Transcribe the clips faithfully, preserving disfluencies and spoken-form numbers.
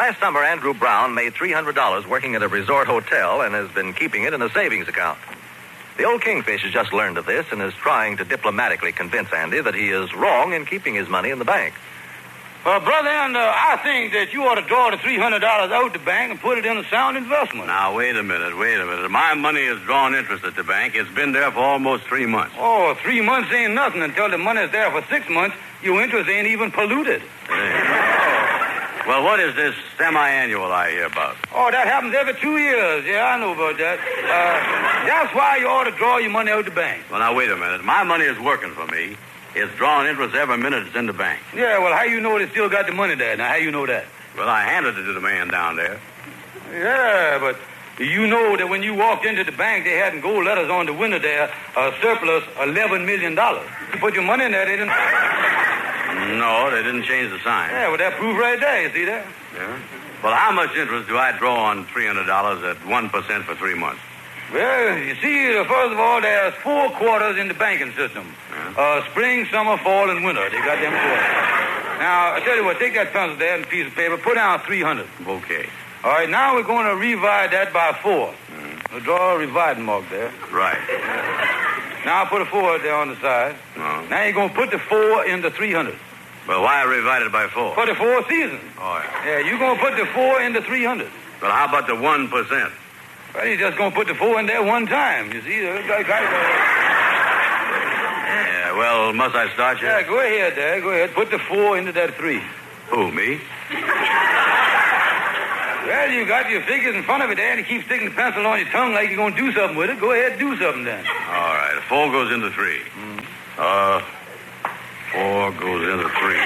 Last summer, Andrew Brown made three hundred dollars working at a resort hotel and has been keeping it in a savings account. The old kingfish has just learned of this and is trying to diplomatically convince Andy that he is wrong in keeping his money in the bank. Well, Brother Andy, uh, I think that you ought to draw the three hundred dollars out the bank and put it in a sound investment. Now, wait a minute, wait a minute. My money is drawing interest at the bank. It's been there for almost three months. Oh, three months ain't nothing until the money's there for six months. Your interest ain't even polluted. Well, what is this semi-annual I hear about? Oh, that happens every two years. Yeah, I know about that. Uh, that's why you ought to draw your money out the bank. Well, now, wait a minute. My money is working for me. It's drawing interest every minute it's in the bank. Yeah, well, how you know they still got the money there? Now, how you know that? Well, I handed it to the man down there. Yeah, but you know that when you walked into the bank, they had in gold letters on the window there, uh, surplus eleven million dollars. You put your money in there, they didn't... No, they didn't change the sign. Yeah, well, that proof right there, you see that? Yeah. Well, how much interest do I draw on three hundred dollars at one percent for three months? Well, you see, uh, first of all, there's four quarters in the banking system. Yeah. Uh, spring, summer, fall, and winter. They got them quarters. Now, I tell you what, take that pencil there and a piece of paper, put down three hundred. Okay. All right, now we're going to divide that by four. Mm. We'll draw a dividing mark there. Right. Yeah. Now put a four there on the side. No. Now you're going to put the four in the three hundred. Well, why divide it by four? For the four seasons. Oh, yeah. Yeah, you're going to put the four in the three hundred. Well, how about the one percent? Well, you're just going to put the four in there one time, you see. Yeah, well, must I start yet? Yeah, go ahead there. Go ahead. Put the four into that three. Who, me? Well, you got your figures in front of it there, and you keep sticking the pencil on your tongue like you're going to do something with it. Go ahead and do something then. All right. Four goes into three. Mm. Uh, four goes into three.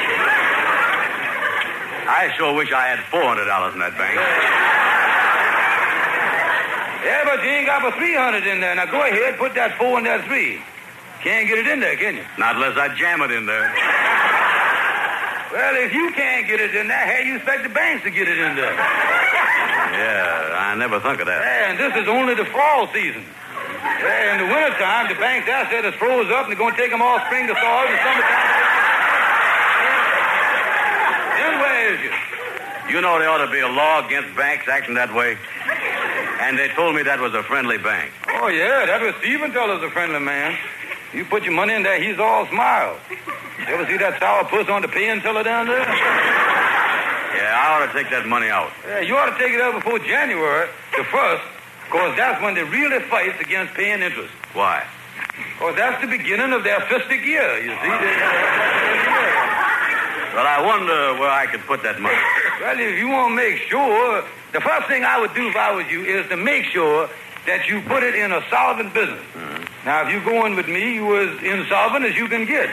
I sure wish I had four hundred dollars in that bank. Yeah, but you ain't got but three hundred in there. Now, go ahead, put that four in that three. Can't get it in there, can you? Not unless I jam it in there. Well, if you can't get it in there, how you expect the banks to get it in there? Yeah, I never think of that. Yeah, and this is only the fall season. Yeah, in the wintertime, the bank's asset is froze up, and they're going to take them all spring to thaw in the summertime. Then where is you? You know there ought to be a law against banks acting that way. And they told me that was a friendly bank. Oh, yeah, that was Stephen tell us a friendly man. You put your money in there, he's all smiles. You ever see that sour puss on the pen teller down there? Yeah, I ought to take that money out. Yeah, you ought to take it out before January the first, because that's when they really fight against paying interest. Why? Because that's the beginning of their fistic year, you see. Well, I wonder where I could put that money. Well, if you want to make sure, the first thing I would do if I was you is to make sure that you put it in a solvent business. Mm-hmm. Now, if you go in with me, you as insolvent as you can get.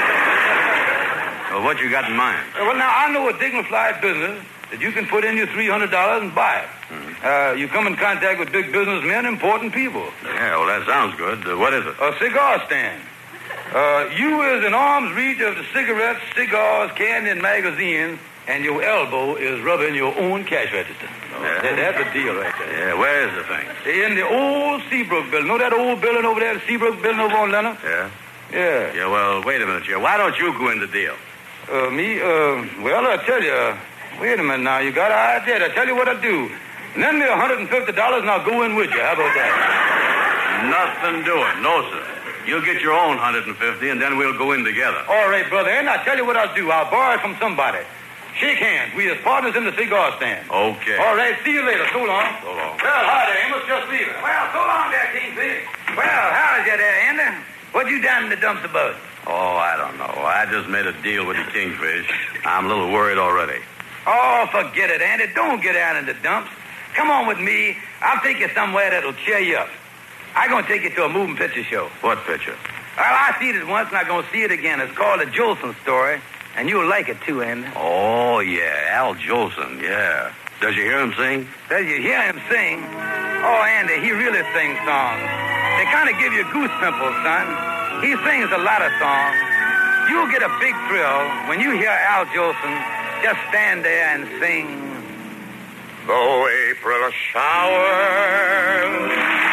Well, what you got in mind? Well, now, I know a dignified business that you can put in your three hundred dollars and buy it. Mm-hmm. Uh, you come in contact with big businessmen, important people. Yeah, well, that sounds good. Uh, what is it? A cigar stand. Uh, you is in arm's reach of the cigarettes, cigars, candy, and magazines, and your elbow is rubbing your own cash register. Yeah. That, that's a deal right there. Yeah, where is the thing? In the old Seabrook building. Know that old building over there, the Seabrook building over on Leonard? Yeah. Yeah. Yeah, well, wait a minute, Joe. Why don't you go in the deal? Uh, me? Uh, well, I tell you, uh, wait a minute now. You got an idea. I tell you what I'll do. Lend me one hundred fifty dollars and I'll go in with you. How about that? Nothing doing. No, sir. You'll get your own one hundred fifty and then we'll go in together. All right, brother. And I'll tell you what I'll do. I'll borrow it from somebody. Shake hands. We as partners in the cigar stand. Okay. All right. See you later. So long. So long. Well, hi there, Amos. Just leaving. Well, so long there, Kingfish. Well, how's you there, Andy? What you down in the dumps about? Oh, I don't know. I just made a deal with the Kingfish. I'm a little worried already. Oh, forget it, Andy. Don't get down in the dumps. Come on with me. I'll take you somewhere that'll cheer you up. I'm going to take you to a moving picture show. What picture? Well, I seen it once, and I'm going to see it again. It's called The Jolson Story, and you'll like it, too, Andy. Oh, yeah, Al Jolson, yeah. Does you hear him sing? Does you hear him sing? Oh, Andy, he really sings songs. They kind of give you goose pimples, son. He sings a lot of songs. You'll get a big thrill when you hear Al Jolson just stand there and sing. Though April showers